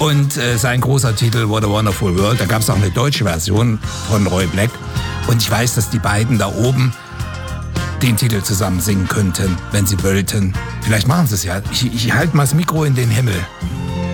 Und sein großer Titel What a Wonderful World, da gab es auch eine deutsche Version von Roy Black. Und ich weiß, dass die beiden da oben den Titel zusammen singen könnten, wenn sie wollten. Vielleicht machen sie es ja. Ich halte mal das Mikro in den Himmel.